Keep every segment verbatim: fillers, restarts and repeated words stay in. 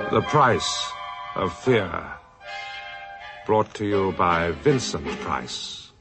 The Price of Fear. Brought to you by Vincent Price.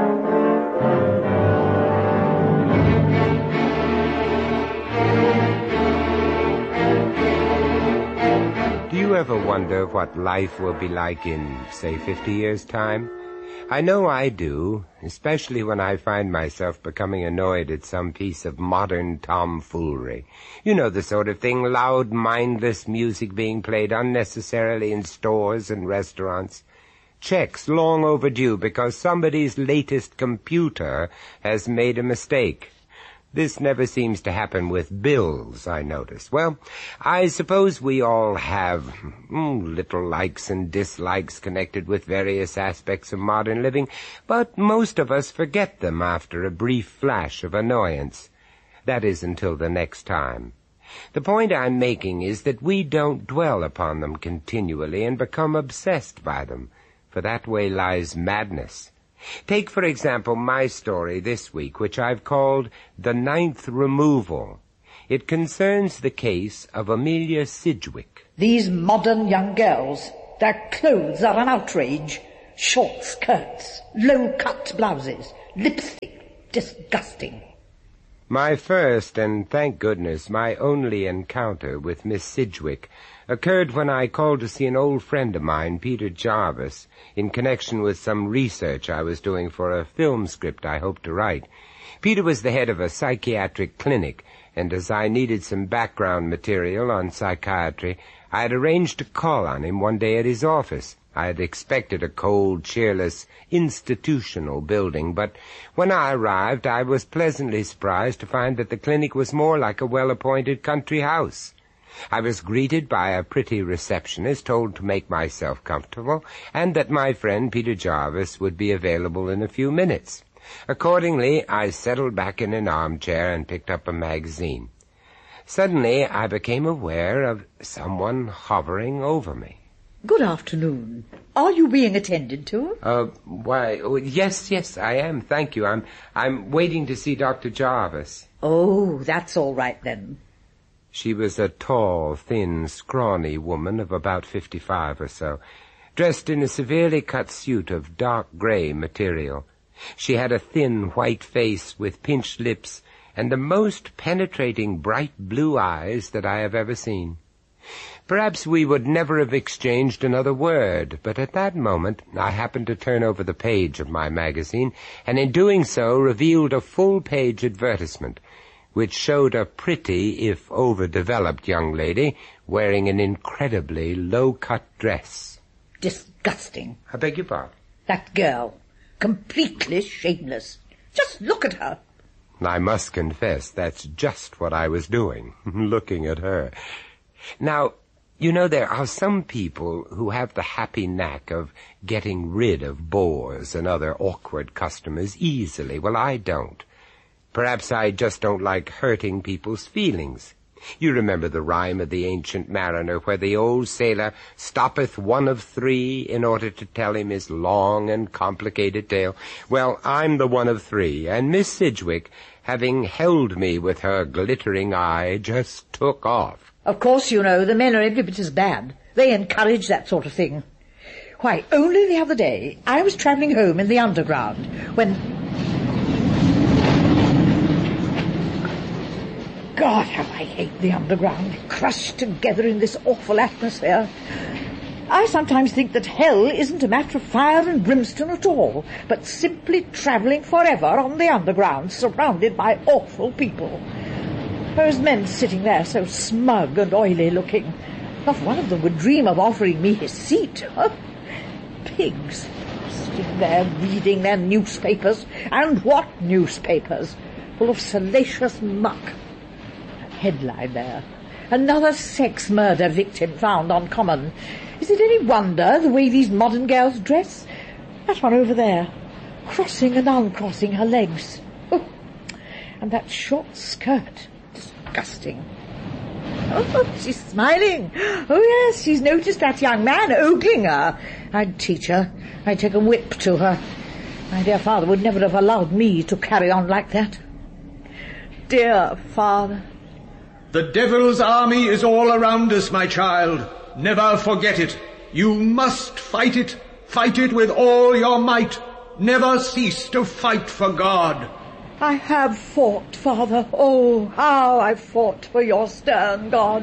Do you ever wonder what life will be like in, say, fifty years' time? I know I do, especially when I find myself becoming annoyed at some piece of modern tomfoolery. You know the sort of thing, loud, mindless music being played unnecessarily in stores and restaurants. Checks long overdue because somebody's latest computer has made a mistake. This never seems to happen with bills, I notice. Well, I suppose we all have mm, little likes and dislikes connected with various aspects of modern living, but most of us forget them after a brief flash of annoyance. That is until the next time. The point I'm making is that we don't dwell upon them continually and become obsessed by them, for that way lies madness. Take, for example, my story this week, which I've called The Ninth Removal. It concerns the case of Amelia Sidgwick. These modern young girls, their clothes are an outrage. Short skirts, low-cut blouses, lipstick, disgusting. My first, and thank goodness, my only encounter with Miss Sidgwick occurred when I called to see an old friend of mine, Peter Jarvis, in connection with some research I was doing for a film script I hoped to write. Peter was the head of a psychiatric clinic, and as I needed some background material on psychiatry, I had arranged to call on him one day at his office. I had expected a cold, cheerless, institutional building, but when I arrived, I was pleasantly surprised to find that the clinic was more like a well-appointed country house. I was greeted by a pretty receptionist, told to make myself comfortable, and that my friend Peter Jarvis would be available in a few minutes. Accordingly, I settled back in an armchair and picked up a magazine. Suddenly, I became aware of someone hovering over me. Good afternoon. Are you being attended to? Uh, why, oh, yes, yes, I am, thank you. I'm, I'm waiting to see Doctor Jarvis. Oh, that's all right then. She was a tall, thin, scrawny woman of about fifty-five or so, dressed in a severely cut suit of dark gray material. She had a thin, white face with pinched lips and the most penetrating, bright blue eyes that I have ever seen. Perhaps we would never have exchanged another word, but at that moment I happened to turn over the page of my magazine, and in doing so revealed a full-page advertisement, which showed a pretty, if overdeveloped young lady wearing an incredibly low-cut dress. Disgusting. I beg your pardon? That girl. Completely shameless. Just look at her. I must confess that's just what I was doing, looking at her. Now, you know, there are some people who have the happy knack of getting rid of bores and other awkward customers easily. Well, I don't. Perhaps I just don't like hurting people's feelings. You remember the rhyme of the Ancient Mariner, where the old sailor stoppeth one of three in order to tell him his long and complicated tale. Well, I'm the one of three, and Miss Sidgwick, having held me with her glittering eye, just took off. Of course, you know, the men are every bit as bad. They encourage that sort of thing. Why, only the other day, I was travelling home in the Underground, when... God, how I hate the Underground, crushed together in this awful atmosphere. I sometimes think that hell isn't a matter of fire and brimstone at all, but simply travelling forever on the Underground, surrounded by awful people. Those men sitting there so smug and oily-looking, not one of them would dream of offering me his seat. Huh? Pigs, sitting there reading their newspapers, and what newspapers, full of salacious muck. Headline there. Another sex murder victim found on Common. Is it any wonder the way these modern girls dress? That one over there, crossing and uncrossing her legs. Oh, and that short skirt. Disgusting. Oh, she's smiling. Oh, yes, she's noticed that young man ogling her. I'd teach her. I'd take a whip to her. My dear father would never have allowed me to carry on like that. Dear father. The devil's army is all around us, my child. Never forget it. You must fight it. Fight it with all your might. Never cease to fight for God. I have fought, Father. Oh, how I've fought for your stern God.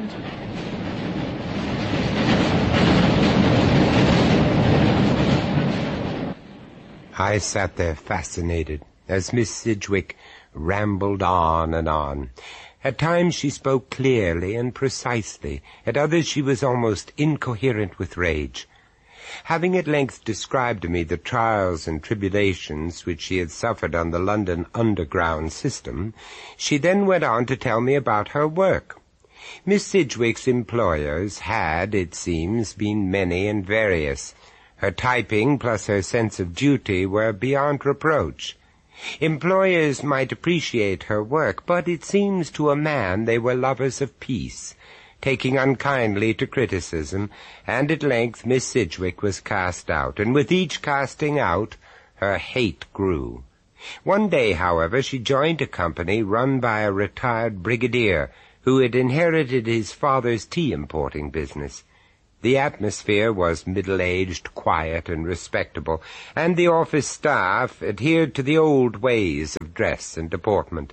I sat there fascinated as Miss Sidgwick rambled on and on. At times she spoke clearly and precisely. At others she was almost incoherent with rage. Having at length described to me the trials and tribulations which she had suffered on the London underground system, she then went on to tell me about her work. Miss Sidgwick's employers had, it seems, been many and various. Her typing plus her sense of duty were beyond reproach. Employers might appreciate her work, but it seems to a man they were lovers of peace, taking unkindly to criticism, and at length Miss Sidgwick was cast out, and with each casting out, her hate grew. One day, however, she joined a company run by a retired brigadier who had inherited his father's tea-importing business. The atmosphere was middle-aged, quiet, and respectable, and the office staff adhered to the old ways of dress and deportment.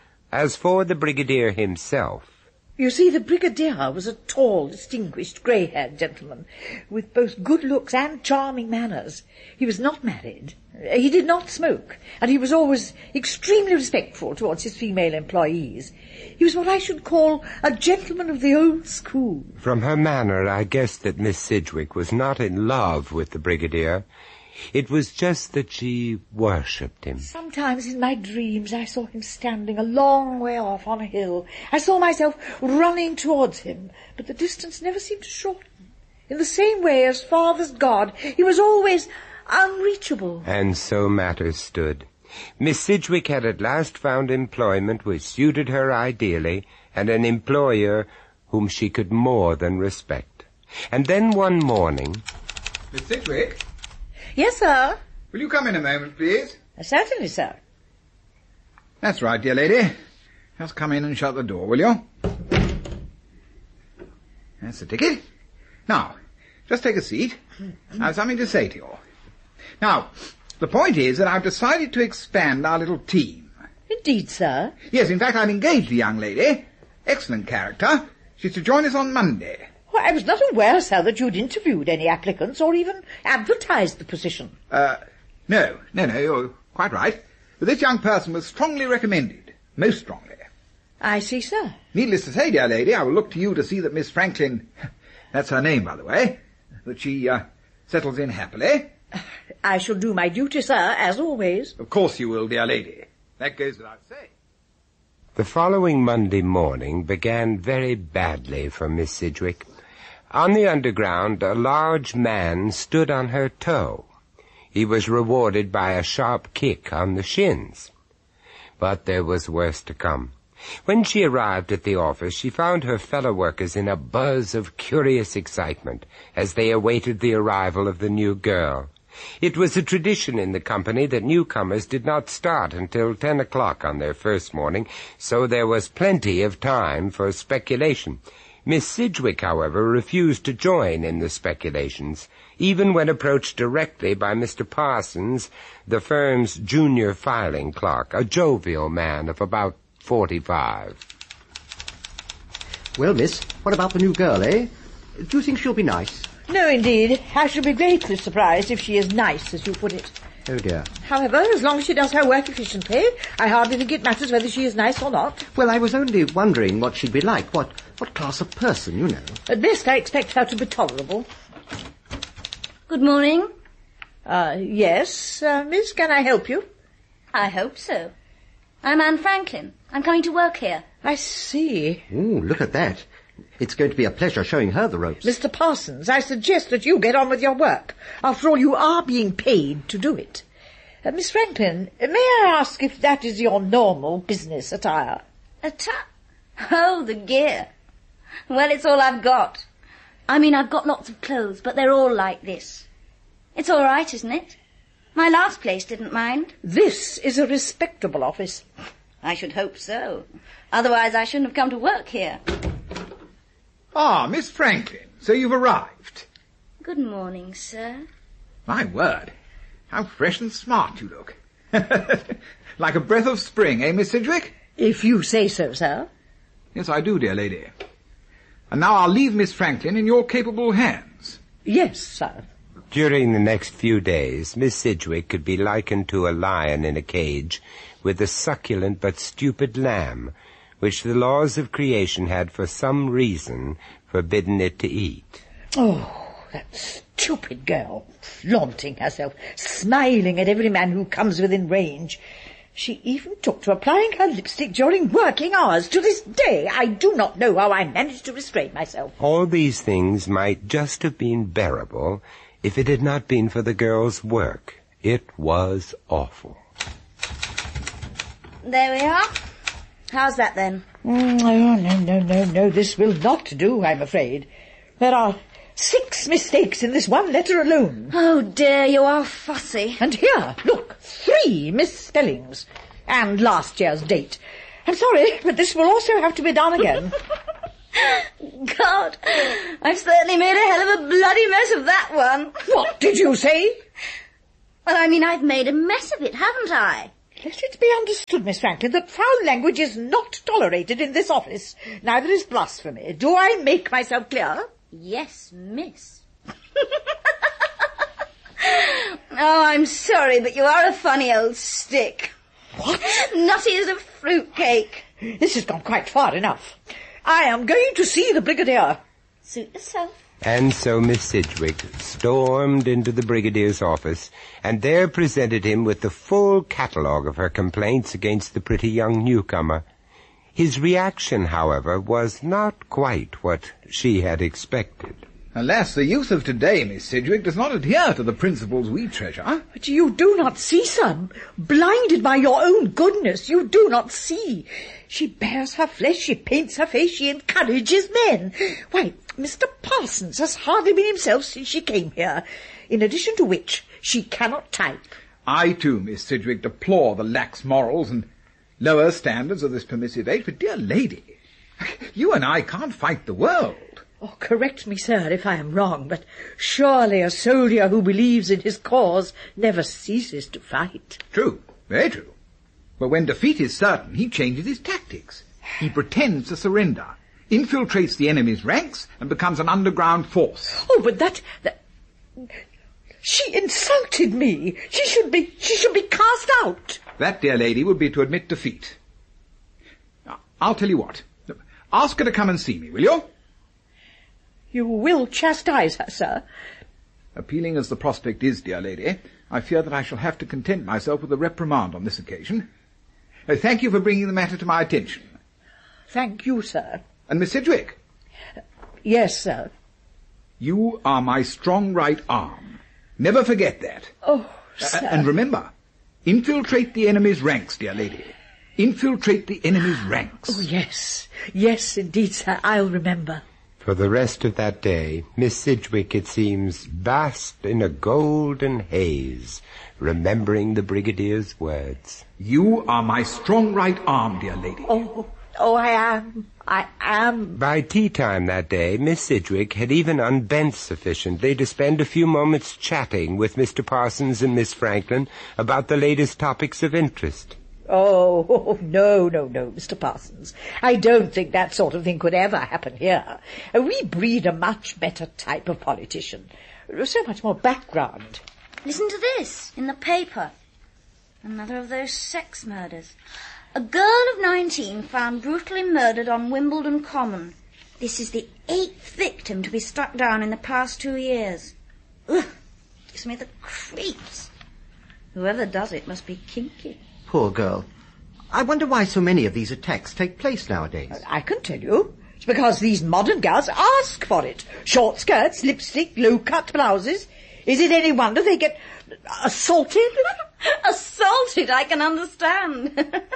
As for the brigadier himself... You see, the brigadier was a tall, distinguished, grey-haired gentleman, with both good looks and charming manners. He was not married, he did not smoke, and he was always extremely respectful towards his female employees. He was what I should call a gentleman of the old school. From her manner, I guessed that Miss Sidgwick was not in love with the brigadier. It was just that she worshipped him. Sometimes in my dreams I saw him standing a long way off on a hill. I saw myself running towards him, but the distance never seemed to shorten. In the same way as Father's God, he was always unreachable. And so matters stood. Miss Sidgwick had at last found employment which suited her ideally, and an employer whom she could more than respect. And then one morning... Miss Sidgwick? Yes, sir? Will you come in a moment, please? Uh, certainly, sir. That's right, dear lady. Just come in and shut the door, will you? That's the ticket. Now, just take a seat. I have something to say to you. Now, the point is that I've decided to expand our little team. Indeed, sir? Yes, in fact, I've engaged a young lady. Excellent character. She's to join us on Monday. Well, I was not aware, sir, that you'd interviewed any applicants or even advertised the position. Uh, no, no, no, you're quite right. But this young person was strongly recommended. Most strongly. I see, sir. Needless to say, dear lady, I will look to you to see that Miss Franklin, that's her name, by the way, that she, uh, settles in happily. I shall do my duty, sir, as always. Of course you will, dear lady. That goes without saying. The following Monday morning began very badly for Miss Sidgwick. On the underground, a large man stood on her toe. He was rewarded by a sharp kick on the shins. But there was worse to come. When she arrived at the office, she found her fellow workers in a buzz of curious excitement as they awaited the arrival of the new girl. It was a tradition in the company that newcomers did not start until ten o'clock on their first morning, so there was plenty of time for speculation. Miss Sidgwick, however, refused to join in the speculations, even when approached directly by Mister Parsons, the firm's junior filing clerk, a jovial man of about forty-five. Well, miss, what about the new girl, eh? Do you think she'll be nice? No, indeed. I shall be greatly surprised if she is nice, as you put it. Oh, dear. However, as long as she does her work efficiently, I hardly think it matters whether she is nice or not. Well, I was only wondering what she'd be like, what, what class of person, you know. At best, I expect her to be tolerable. Good morning. Uh, yes, uh, miss, can I help you? I hope so. I'm Anne Franklin. I'm coming to work here. I see. Ooh, look at that. It's going to be a pleasure showing her the ropes. Mister Parsons, I suggest that you get on with your work. After all, you are being paid to do it. Uh, Miss Franklin, may I ask if that is your normal business attire? Attire? Oh, the gear. Well, it's all I've got. I mean, I've got lots of clothes, but they're all like this. It's all right, isn't it? My last place didn't mind. This is a respectable office. I should hope so. Otherwise, I shouldn't have come to work here. Ah, Miss Franklin, so you've arrived. Good morning, sir. My word, how fresh and smart you look. Like a breath of spring, eh, Miss Sidgwick? If you say so, sir. Yes, I do, dear lady. And now I'll leave Miss Franklin in your capable hands. Yes, sir. During the next few days, Miss Sidgwick could be likened to a lion in a cage with a succulent but stupid lamb, which the laws of creation had for some reason forbidden it to eat. Oh, that stupid girl, flaunting herself, smiling at every man who comes within range. She even took to applying her lipstick during working hours. To this day, I do not know how I managed to restrain myself. All these things might just have been bearable if it had not been for the girl's work. It was awful. There we are. How's that then? Mm, oh, no, no, no, no, this will not do, I'm afraid. There are six mistakes in this one letter alone. Oh dear, you are fussy. And here, look, three misspellings. And last year's date. I'm sorry, but this will also have to be done again. God, I've certainly made a hell of a bloody mess of that one. What did you say? Well, I mean, I've made a mess of it, haven't I? Let it be understood, Miss Franklin, that foul language is not tolerated in this office. Neither is blasphemy. Do I make myself clear? Yes, miss. Oh, I'm sorry, but you are a funny old stick. What? Nutty as a fruitcake. This has gone quite far enough. I am going to see the Brigadier. Suit yourself. And so Miss Sidgwick stormed into the Brigadier's office, and there presented him with the full catalogue of her complaints against the pretty young newcomer. His reaction, however, was not quite what she had expected. Alas, the youth of today, Miss Sidgwick, does not adhere to the principles we treasure. But you do not see, sir. Blinded by your own goodness, you do not see. She bears her flesh, she paints her face, she encourages men. Why, Mister Parsons has hardly been himself since she came here. In addition to which, she cannot type. I, too, Miss Sidgwick, deplore the lax morals and lower standards of this permissive age. But, dear lady, you and I can't fight the world. Oh, correct me, sir, if I am wrong, but surely a soldier who believes in his cause never ceases to fight. True, very true. But when defeat is certain, he changes his tactics. He pretends to surrender, infiltrates the enemy's ranks, and becomes an underground force. Oh, but that... that... She insulted me. She should be... she should be cast out. That, dear lady, would be to admit defeat. Now, I'll tell you what. Ask her to come and see me, will you? You will chastise her, sir. Appealing as the prospect is, dear lady, I fear that I shall have to content myself with a reprimand on this occasion. Uh, thank you for bringing the matter to my attention. Thank you, sir. And Miss Sidgwick? Yes, sir. You are my strong right arm. Never forget that. Oh, sir. Uh, and remember, infiltrate the enemy's ranks, dear lady. Infiltrate the enemy's ranks. Oh, yes. Yes, indeed, sir. I'll remember. For the rest of that day, Miss Sidgwick, it seems, basked in a golden haze, remembering the Brigadier's words. You are my strong right arm, dear lady. Oh, oh, I am. I am. By tea-time that day, Miss Sidgwick had even unbent sufficiently to spend a few moments chatting with Mister Parsons and Miss Franklin about the latest topics of interest. Oh, no, no, no, Mister Parsons. I don't think that sort of thing could ever happen here. We breed a much better type of politician. So much more background. Listen to this, in the paper. Another of those sex murders. A girl of nineteen found brutally murdered on Wimbledon Common. This is the eighth victim to be struck down in the past two years. Ugh, gives me the creeps. Whoever does it must be kinky. Poor girl. I wonder why so many of these attacks take place nowadays. I can tell you. It's because these modern girls ask for it. Short skirts, lipstick, low-cut blouses. Is it any wonder they get assaulted? Assaulted, I can understand.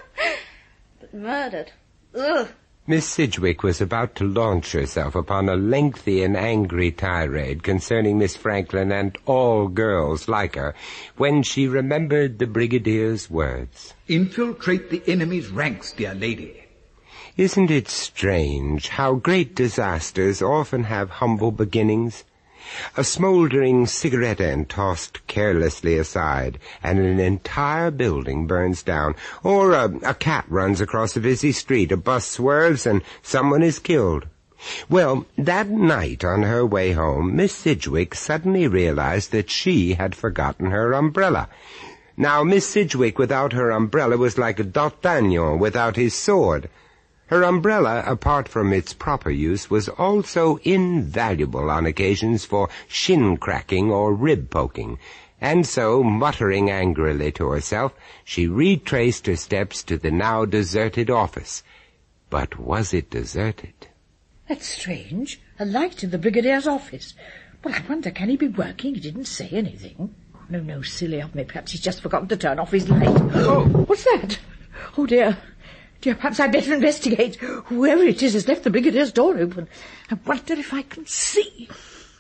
But murdered. Ugh. Miss Sidgwick was about to launch herself upon a lengthy and angry tirade concerning Miss Franklin and all girls like her, when she remembered the Brigadier's words. Infiltrate the enemy's ranks, dear lady. Isn't it strange how great disasters often have humble beginnings? A smoldering cigarette end tossed carelessly aside, and an entire building burns down. Or a, a cat runs across a busy street, a bus swerves, and someone is killed. Well, that night on her way home, Miss Sidgwick suddenly realized that she had forgotten her umbrella. Now, Miss Sidgwick without her umbrella was like a D'Artagnan without his sword. Her umbrella, apart from its proper use, was also invaluable on occasions for shin-cracking or rib-poking, and so, muttering angrily to herself, she retraced her steps to the now deserted office. But was it deserted? That's strange. A light in the Brigadier's office. Well, I wonder, can he be working? He didn't say anything. No, no, silly of me. Perhaps he's just forgotten to turn off his light. Oh, what's that? Oh, dear. Dear, perhaps I'd better investigate. Whoever it is has left the Brigadier's door open. I wonder if I can see.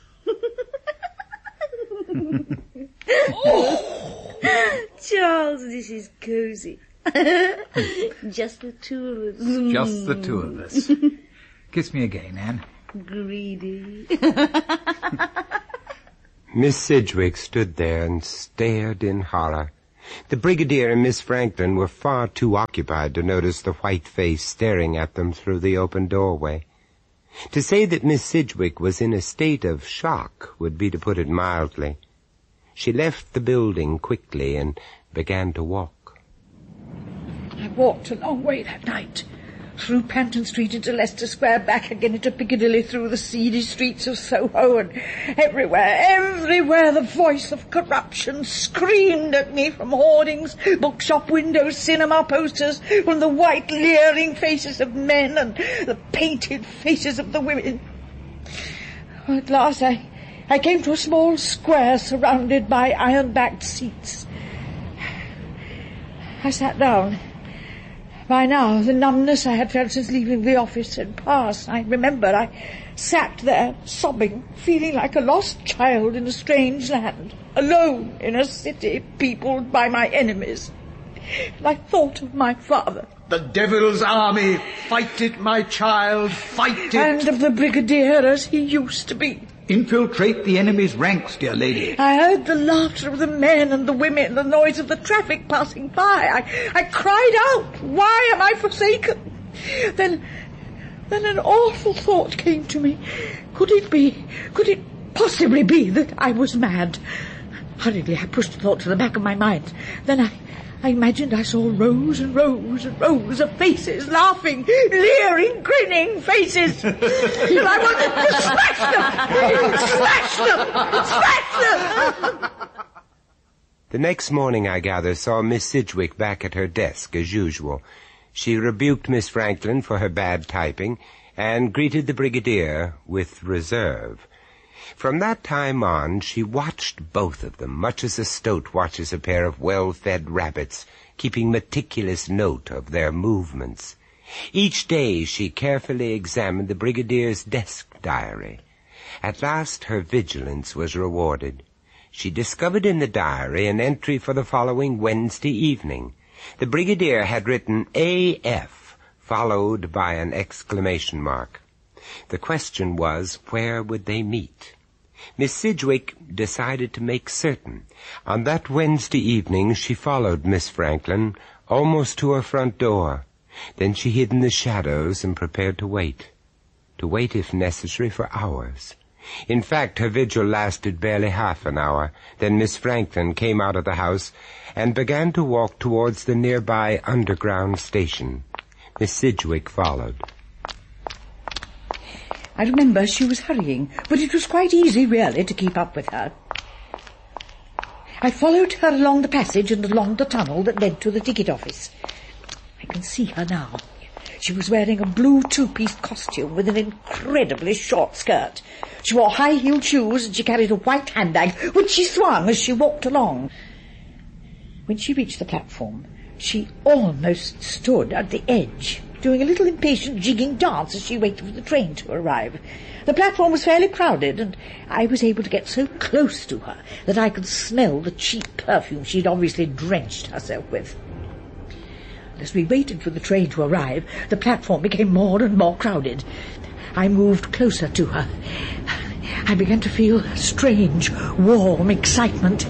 Oh. Charles, this is cosy. Just the two of us. Just the two of us. Kiss me again, Anne. Greedy. Miss Sidgwick stood there and stared in horror. The Brigadier and Miss Franklin were far too occupied to notice the white face staring at them through the open doorway. To say that Miss Sidgwick was in a state of shock would be to put it mildly. She left the building quickly and began to walk. I walked a long way that night. Through Panton Street into Leicester Square, back again into Piccadilly, through the seedy streets of Soho, and everywhere, everywhere the voice of corruption screamed at me from hoardings, bookshop windows, cinema posters, from the white leering faces of men and the painted faces of the women. At last I, I came to a small square surrounded by iron-backed seats. I sat down. By now, the numbness I had felt since leaving the office had passed. I remember I sat there, sobbing, feeling like a lost child in a strange land, alone in a city peopled by my enemies. And I thought of my father. The devil's army! Fight it, my child, fight it! And of the Brigadier as he used to be. Infiltrate the enemy's ranks, dear lady. I heard the laughter of the men and the women, the noise of the traffic passing by. I, I cried out, why am I forsaken? Then, then an awful thought came to me. Could it be, could it possibly be that I was mad? Hurriedly I pushed the thought to the back of my mind. Then I... I imagined I saw rows and rows and rows of faces, laughing, leering, grinning faces. And I wanted to smash them! Smash them! Smash them! The next morning, I gather, saw Miss Sidgwick back at her desk as usual. She rebuked Miss Franklin for her bad typing and greeted the Brigadier with reserve. From that time on, she watched both of them, much as a stoat watches a pair of well-fed rabbits, keeping meticulous note of their movements. Each day she carefully examined the Brigadier's desk diary. At last her vigilance was rewarded. She discovered in the diary an entry for the following Wednesday evening. The Brigadier had written A F, followed by an exclamation mark. The question was, where would they meet? Miss Sidgwick decided to make certain. On that Wednesday evening she followed Miss Franklin almost to her front door. Then she hid in the shadows and prepared to wait. To wait, if necessary, for hours. In fact, her vigil lasted barely half an hour. Then Miss Franklin came out of the house and began to walk towards the nearby underground station. Miss Sidgwick followed. I remember she was hurrying, but it was quite easy, really, to keep up with her. I followed her along the passage and along the tunnel that led to the ticket office. I can see her now. She was wearing a blue two-piece costume with an incredibly short skirt. She wore high-heeled shoes and she carried a white handbag, which she swung as she walked along. When she reached the platform, she almost stood at the edge, doing a little impatient jigging dance as she waited for the train to arrive. The platform was fairly crowded, and I was able to get so close to her that I could smell the cheap perfume she'd obviously drenched herself with. As we waited for the train to arrive, the platform became more and more crowded. I moved closer to her. I began to feel strange, warm excitement.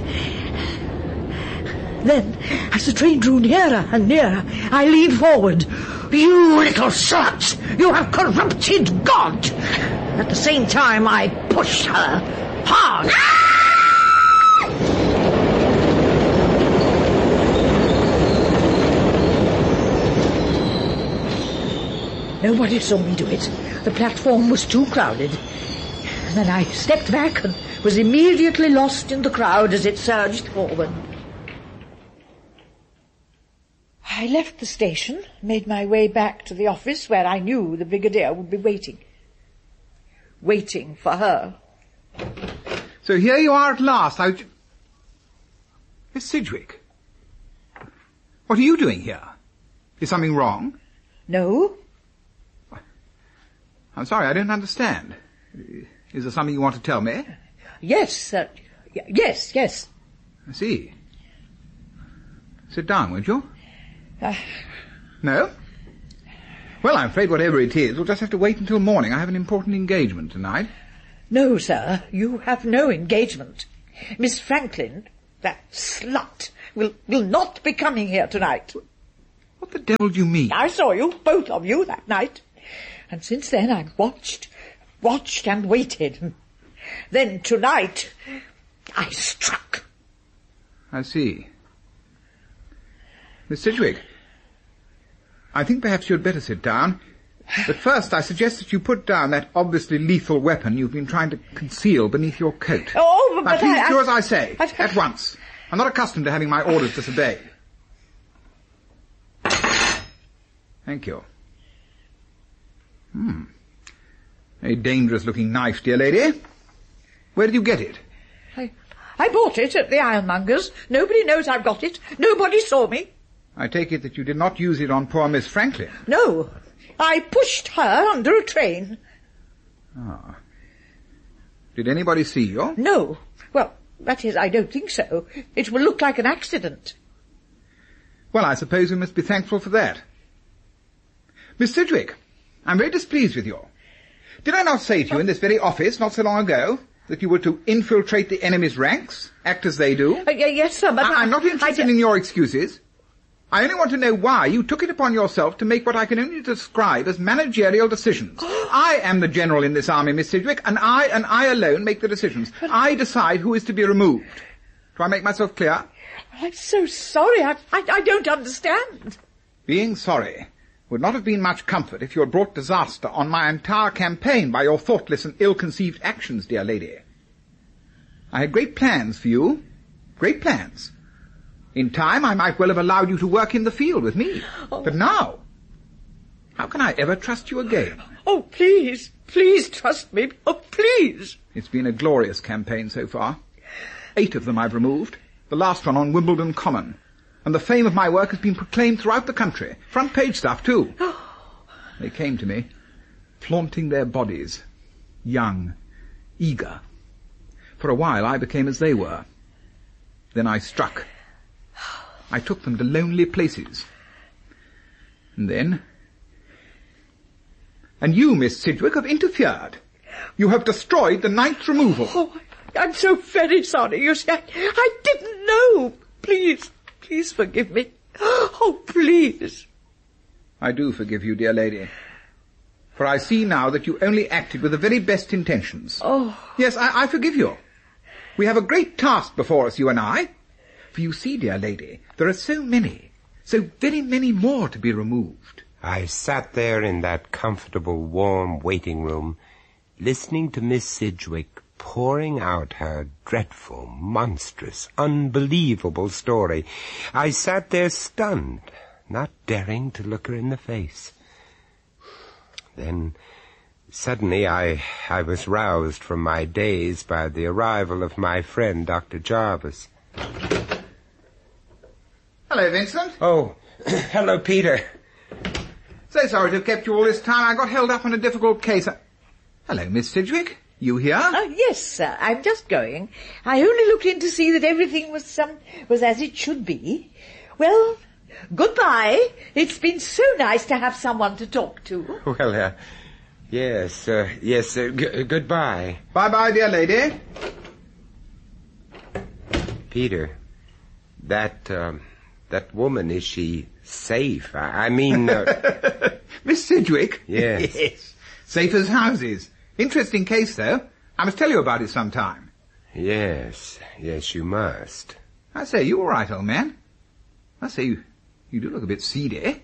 Then, as the train drew nearer and nearer, I leaned forward. "You little slut! You have corrupted God!" At the same time, I pushed her hard. Nobody saw me do it. The platform was too crowded. And then I stepped back and was immediately lost in the crowd as it surged forward. I left the station, made my way back to the office where I knew the Brigadier would be waiting. Waiting for her. So here you are at last. I... Miss Sidgwick, what are you doing here? Is something wrong? No. I'm sorry, I don't understand. Is there something you want to tell me? Yes, uh, y- yes, yes. I see. Sit down, won't you? Uh, No? Well, I'm afraid whatever it is, we'll just have to wait until morning. I have an important engagement tonight. no, sir, you have no engagement. Miss Franklin, that slut, will, will not be coming here tonight. What the devil do you mean? I saw you, both of you, that night. And since then I've watched, watched and waited. Then tonight, I struck. I see. Miss Sidgwick, I think perhaps you'd better sit down. But first, I suggest that you put down that obviously lethal weapon you've been trying to conceal beneath your coat. Oh, but, now, but please I, do as I say, I, at once. I'm not accustomed to having my orders disobeyed. Thank you. Hmm. A dangerous-looking knife, dear lady. Where did you get it? I, I bought it at the ironmonger's. Nobody knows I've got it. Nobody saw me. I take it that you did not use it on poor Miss Franklin. No, I pushed her under a train. Ah. Did anybody see you? No. Well, that is, I don't think so. It will look like an accident. Well, I suppose we must be thankful for that. Miss Sidgwick, I'm very displeased with you. Did I not say to you in this very office not so long ago that you were to infiltrate the enemy's ranks, act as they do? Uh, y- yes, sir, but I- I, I'm not interested I, in your excuses. I only want to know why you took it upon yourself to make what I can only describe as managerial decisions. I am the general in this army, Miss Sidgwick, and I and I alone make the decisions. I decide who is to be removed. Do I make myself clear? I'm so sorry. I, I, I don't understand. Being sorry would not have been much comfort if you had brought disaster on my entire campaign by your thoughtless and ill-conceived actions, dear lady. I had great plans for you. Great plans. In time, I might well have allowed you to work in the field with me. Oh. But now, how can I ever trust you again? Oh, please, please trust me. Oh, please. It's been a glorious campaign so far. Eight of them I've removed, the last one on Wimbledon Common. And the fame of my work has been proclaimed throughout the country. Front page stuff, too. They came to me, flaunting their bodies, young, eager. For a while I became as they were. Then I struck. I took them to lonely places. And then... And you, Miss Sidgwick, have interfered. You have destroyed the ninth removal. Oh, I'm so very sorry. You see, I, I didn't know. Please, please forgive me. Oh, please. I do forgive you, dear lady. For I see now that you only acted with the very best intentions. Oh. Yes, I, I forgive you. We have a great task before us, you and I. For you see, dear lady, there are so many, so very many more to be removed. I sat there in that comfortable, warm waiting room, listening to Miss Sidgwick pouring out her dreadful, monstrous, unbelievable story. I sat there stunned, not daring to look her in the face. Then, suddenly, I, I was roused from my daze by the arrival of my friend, Doctor Jarvis. Hello, Vincent. Oh, hello, Peter. So sorry to have kept you all this time. I got held up on a difficult case. Hello, Miss Sidgwick. You here? Oh, yes, sir. I'm just going. I only looked in to see that everything was um, was as it should be. Well, Goodbye. It's been so nice to have someone to talk to. Well, uh, yes, uh, yes, uh, g- goodbye. Bye-bye, dear lady. Peter, that, um, that woman, is she safe? I, I mean... Uh... Miss Sidgwick? Yes. Yes. Safe as houses. Interesting case, though. I must tell you about it sometime. Yes, yes, you must. I say, you all right, old man? I say, you, you do look a bit seedy.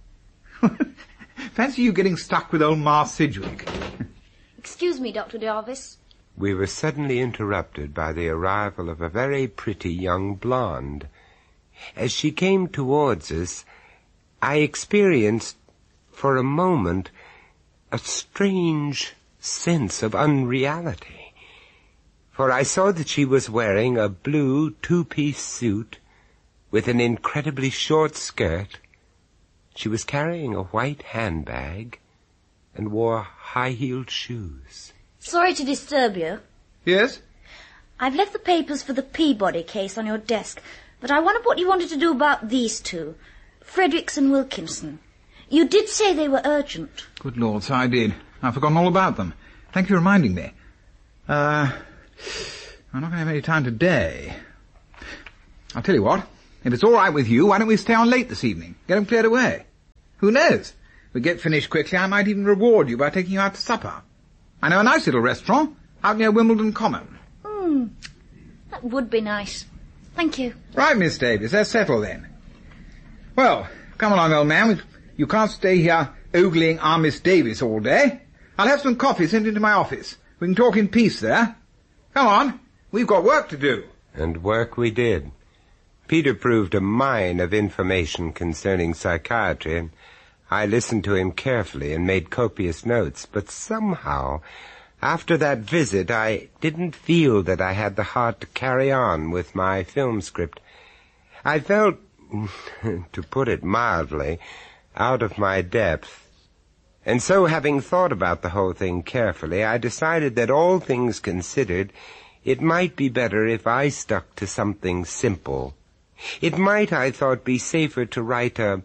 Fancy you getting stuck with old Ma Sidgwick. Excuse me, Doctor Jarvis. We were suddenly interrupted by the arrival of a very pretty young blonde. As she came towards us, I experienced, for a moment, a strange sense of unreality. For I saw that she was wearing a blue two-piece suit with an incredibly short skirt. She was carrying a white handbag and wore high-heeled shoes. Sorry to disturb you. Yes? I've left the papers for the Peabody case on your desk, but I wondered what you wanted to do about these two, Fredericks and Wilkinson. You did say they were urgent. Good Lord, so I did. I've forgotten all about them. Thank you for reminding me. Uh, I'm not going to have any time today. I'll tell you what. If it's all right with you, why don't we stay on late this evening? Get them cleared away. Who knows? If we get finished quickly, I might even reward you by taking you out to supper. I know a nice little restaurant out near Wimbledon Common. Hmm. That would be nice. Thank you. Right, Miss Davis. That's settled then. Well, come along, old man. You can't stay here ogling our Miss Davis all day. I'll have some coffee sent into my office. We can talk in peace there. Come on. We've got work to do. And work we did. Peter proved a mine of information concerning psychiatry, and I listened to him carefully and made copious notes, but somehow, after that visit, I didn't feel that I had the heart to carry on with my film script. I felt, to put it mildly, out of my depth. And so, having thought about the whole thing carefully, I decided that all things considered, it might be better if I stuck to something simple. It might, I thought, be safer to write a,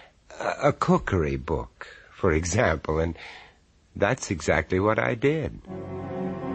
a cookery book, for example, and that's exactly what I did.